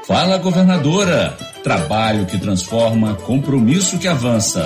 Fala, governadora. Trabalho que transforma, compromisso que avança.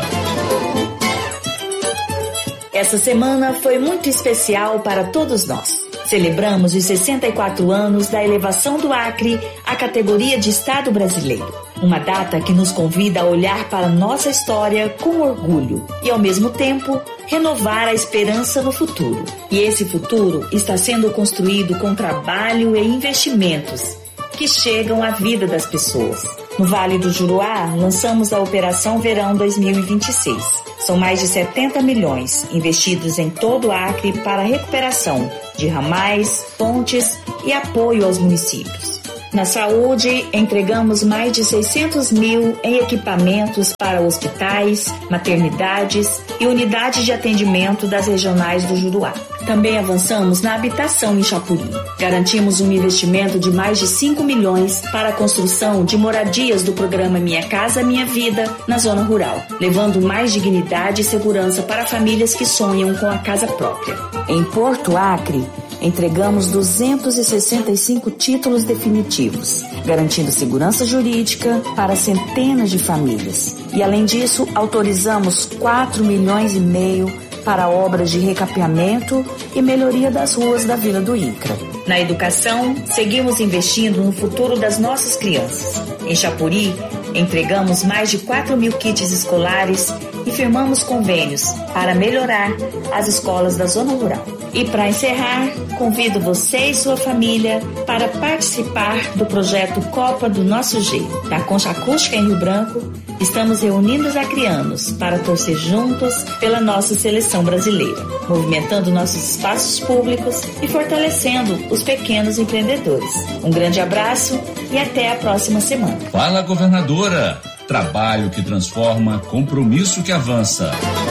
Essa semana foi muito especial para todos nós. Celebramos os 64 anos da elevação do Acre à categoria de Estado brasileiro. Uma data que nos convida a olhar para nossa história com orgulho e, ao mesmo tempo, renovar a esperança no futuro. E esse futuro está sendo construído com trabalho e investimentos que chegam à vida das pessoas. No Vale do Juruá, lançamos a Operação Verão 2026. São mais de 70 milhões investidos em todo o Acre para a recuperação de ramais, pontes e apoio aos municípios. Na saúde, entregamos mais de 600 mil em equipamentos para hospitais, maternidades e unidades de atendimento das regionais do Juruá. Também avançamos na habitação em Chapuri. Garantimos um investimento de mais de 5 milhões para a construção de moradias do programa Minha Casa Minha Vida na zona rural, levando mais dignidade e segurança para famílias que sonham com a casa própria. Em Porto Acre, entregamos 265 títulos definitivos, garantindo segurança jurídica para centenas de famílias. E, além disso, autorizamos 4,5 milhões para obras de recapeamento e melhoria das ruas da Vila do Incra. Na educação, seguimos investindo no futuro das nossas crianças. Em Chapuri, entregamos mais de 4 mil kits escolares e firmamos convênios para melhorar as escolas da zona rural. E para encerrar, convido você e sua família para participar do projeto Copa do Nosso Jeito. Da Concha Acústica em Rio Branco, estamos reunindo os acreanos para torcer juntos pela nossa seleção brasileira, movimentando nossos espaços públicos e fortalecendo os pequenos empreendedores. Um grande abraço e até a próxima semana. Fala, governadora. Trabalho que transforma, compromisso que avança.